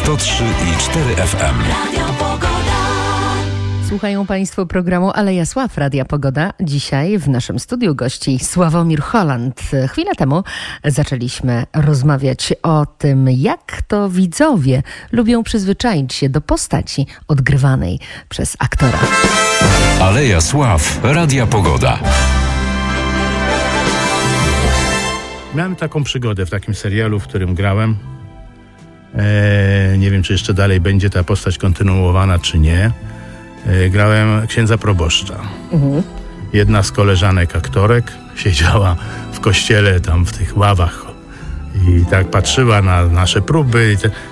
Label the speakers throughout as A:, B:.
A: 103,4 FM.
B: Słuchają Państwo programu Aleja Sław Radia Pogoda. Dzisiaj w naszym studiu gości Sławomir Holland. Chwilę temu zaczęliśmy rozmawiać o tym, jak to widzowie lubią przyzwyczaić się do postaci odgrywanej przez aktora.
A: Aleja Sław Radia Pogoda.
C: Miałem taką przygodę w takim serialu, w którym grałem. Nie wiem, czy jeszcze dalej będzie ta postać kontynuowana, czy nie. Grałem księdza proboszcza. Jedna z koleżanek aktorek siedziała w kościele, tam w tych ławach i tak patrzyła na nasze próby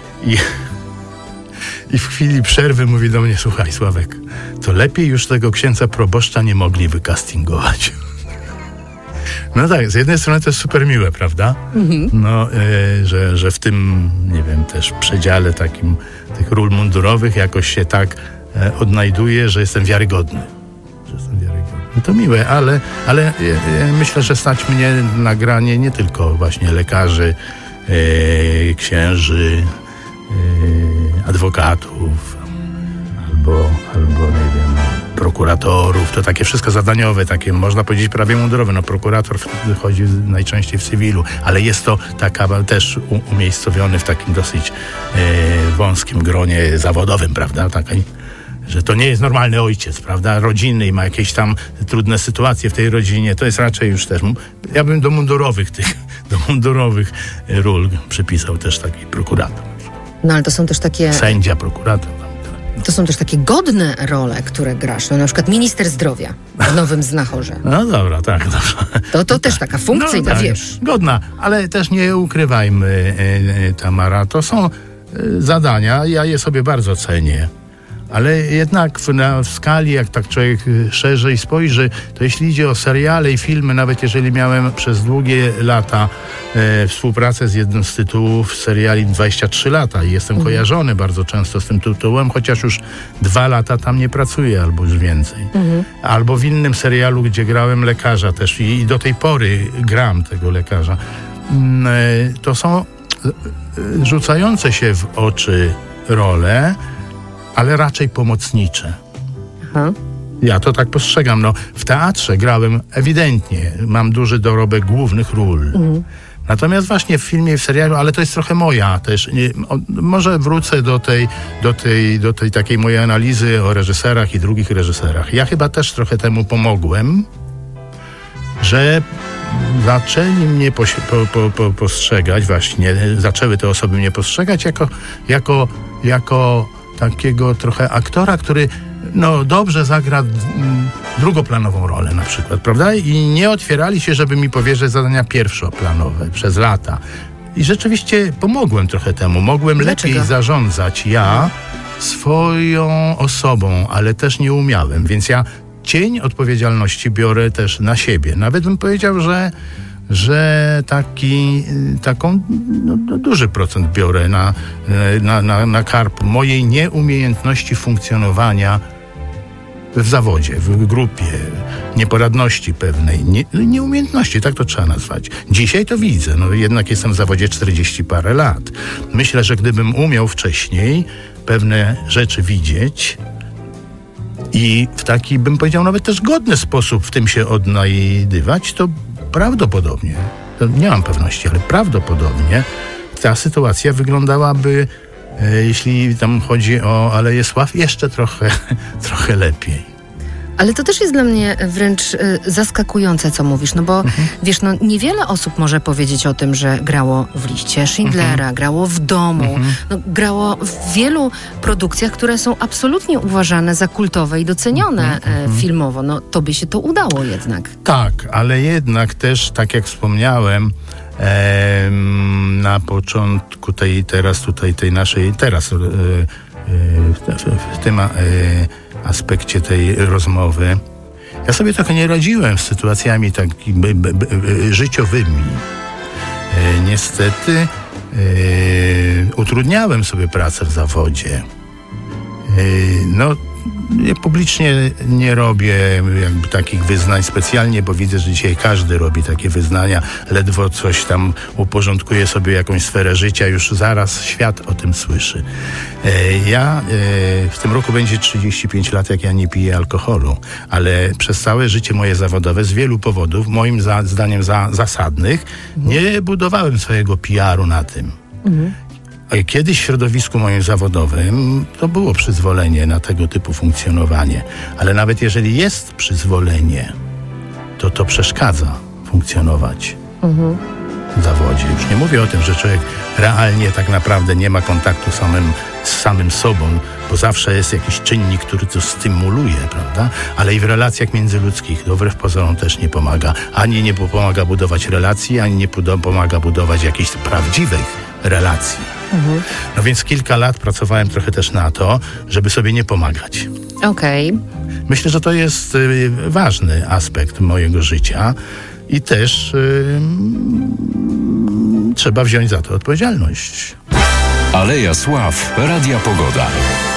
C: i w chwili przerwy mówi do mnie: słuchaj, Sławek, to lepiej już tego księdza proboszcza nie mogli wykastingować. No tak, z jednej strony to jest super miłe, prawda? No, że w tym, nie wiem, też przedziale takim tych ról mundurowych jakoś się tak odnajduje, że jestem wiarygodny. No to miłe, ale myślę, że stać mnie na granie nie tylko właśnie lekarzy, księży, adwokatów, albo nie wiem, prokuratorów. To takie wszystko zadaniowe, takie można powiedzieć prawie mundurowe. No prokurator chodzi najczęściej w cywilu, ale jest to taka też umiejscowiony w takim dosyć wąskim gronie zawodowym, prawda? Takiej, że to nie jest normalny ojciec, prawda, rodzinny i ma jakieś tam trudne sytuacje w tej rodzinie. To jest raczej już też, ja bym do mundurowych ról przypisał też taki prokurator.
B: No ale to są też takie...
C: Sędzia, prokurator.
B: To są też takie godne role, które grasz. No, na przykład minister zdrowia w Nowym Znachorze.
C: No dobra, tak. Dobra.
B: To też taka funkcyjna,
C: tak,
B: wiesz.
C: Godna, ale też nie ukrywajmy, Tamara, to są zadania, ja je sobie bardzo cenię. Ale jednak w skali, jak tak człowiek szerzej spojrzy, to jeśli idzie o seriale i filmy, nawet jeżeli miałem przez długie lata współpracę z jednym z tytułów seriali 23 lata i jestem kojarzony bardzo często z tym tytułem, chociaż już 2 lata tam nie pracuję, albo już więcej. Albo w innym serialu, gdzie grałem lekarza też i do tej pory gram tego lekarza. To są rzucające się w oczy role, ale raczej pomocnicze. Aha. Ja to tak postrzegam. No, w teatrze grałem ewidentnie. Mam duży dorobek głównych ról. Natomiast właśnie w filmie i w serialu, ale to jest trochę moja też. Może wrócę do tej takiej mojej analizy o reżyserach i drugich reżyserach. Ja chyba też trochę temu pomogłem, że zaczęli mnie postrzegać właśnie, zaczęły te osoby mnie postrzegać jako takiego trochę aktora, który dobrze zagra drugoplanową rolę na przykład, prawda? I nie otwierali się, żeby mi powierzyć zadania pierwszoplanowe przez lata. I rzeczywiście pomogłem trochę temu. Mogłem lepiej zarządzać swoją osobą, ale też nie umiałem. Więc ja cień odpowiedzialności biorę też na siebie. Nawet bym powiedział, że taką duży procent biorę na karp mojej nieumiejętności funkcjonowania w zawodzie, w grupie, nieporadności pewnej, nieumiejętności, tak to trzeba nazwać. Dzisiaj to widzę, jednak jestem w zawodzie 40 parę lat. Myślę, że gdybym umiał wcześniej pewne rzeczy widzieć i w taki, bym powiedział, nawet też godny sposób w tym się odnajdywać, to prawdopodobnie, nie mam pewności, ale prawdopodobnie ta sytuacja wyglądałaby, jeśli tam chodzi o Aleję Sław, jeszcze trochę lepiej.
B: Ale to też jest dla mnie wręcz zaskakujące, co mówisz, bo wiesz, niewiele osób może powiedzieć o tym, że grało w Liście Schindlera, grało w Domu, grało w wielu produkcjach, które są absolutnie uważane za kultowe i docenione filmowo. Tobie się to udało jednak.
C: Tak, ale jednak też, tak jak wspomniałem, na początku tej naszej w tym aspekcie tej rozmowy, ja sobie trochę nie radziłem z sytuacjami takimi życiowymi. Niestety utrudniałem sobie pracę w zawodzie. publicznie nie robię jakby takich wyznań specjalnie, bo widzę, że dzisiaj każdy robi takie wyznania, ledwo coś tam uporządkuje sobie jakąś sferę życia, już zaraz świat o tym słyszy. W tym roku będzie 35 lat, jak ja nie piję alkoholu, ale przez całe życie moje zawodowe z wielu powodów, moim zdaniem zasadnych, nie budowałem swojego PR-u na tym. Kiedyś w środowisku moim zawodowym to było przyzwolenie na tego typu funkcjonowanie, ale nawet jeżeli jest przyzwolenie, to przeszkadza funkcjonować w zawodzie. Już nie mówię o tym, że człowiek realnie tak naprawdę nie ma kontaktu z samym sobą, bo zawsze jest jakiś czynnik, który to stymuluje, prawda? Ale i w relacjach międzyludzkich, wbrew pozorom też nie pomaga. Ani nie pomaga budować relacji, ani nie pomaga budować jakichś prawdziwych relacji. No więc kilka lat pracowałem trochę też na to, żeby sobie nie pomagać.
B: Okej.
C: Myślę, że to jest ważny aspekt mojego życia i też trzeba wziąć za to odpowiedzialność.
A: Aleja Sław, Radia Pogoda.